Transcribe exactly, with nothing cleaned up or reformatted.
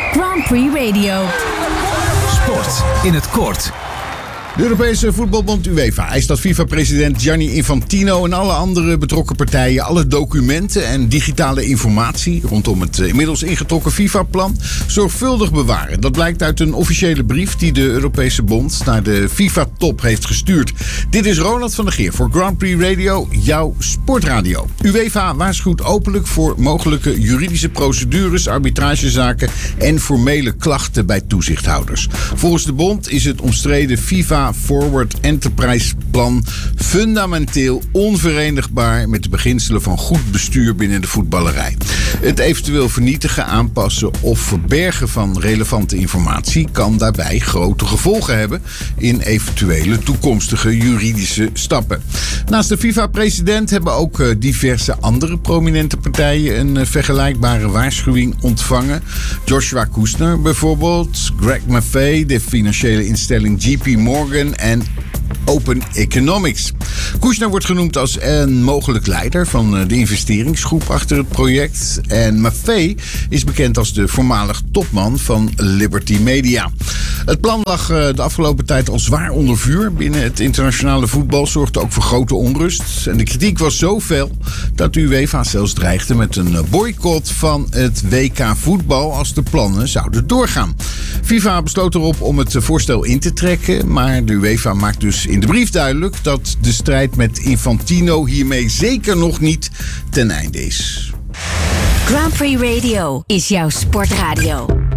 Grand Prix Radio. Sport in het kort. De Europese voetbalbond UEFA eist dat FIFA-president Gianni Infantino en alle andere betrokken partijen alle documenten en digitale informatie rondom het inmiddels ingetrokken FIFA-plan zorgvuldig bewaren. Dat blijkt uit een officiële brief die de Europese bond naar de FIFA-top heeft gestuurd. Dit is Ronald van der Geer voor Grand Prix Radio, jouw sportradio. UEFA waarschuwt openlijk voor mogelijke juridische procedures, arbitragezaken en formele klachten bij toezichthouders. Volgens de bond is het omstreden FIFA Forward Enterprise Plan fundamenteel onverenigbaar met de beginselen van goed bestuur binnen de voetballerij. Het eventueel vernietigen, aanpassen of verbergen van relevante informatie kan daarbij grote gevolgen hebben in eventuele toekomstige juridische stappen. Naast de FIFA-president hebben ook diverse andere prominente partijen een vergelijkbare waarschuwing ontvangen. Joshua Kushner bijvoorbeeld, Greg Maffei, de financiële instelling J P Morgan en Open Economics. Kushner wordt genoemd als een mogelijk leider van de investeringsgroep achter het project. En Maffei is bekend als de voormalig topman van Liberty Media. Het plan lag de afgelopen tijd al zwaar onder vuur binnen het internationale voetbal. Zorgde ook voor grote onrust. En de kritiek was zo fel dat de UEFA zelfs dreigde met een boycott van het W K voetbal als de plannen zouden doorgaan. FIFA besloot erop om het voorstel in te trekken, maar de UEFA maakt dus in de brief duidelijk dat de strijd met Infantino hiermee zeker nog niet ten einde is. Grand Prix Radio is jouw sportradio.